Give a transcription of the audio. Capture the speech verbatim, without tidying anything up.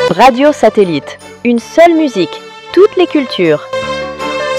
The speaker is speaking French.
Radio Satellite, une seule musique, toutes les cultures.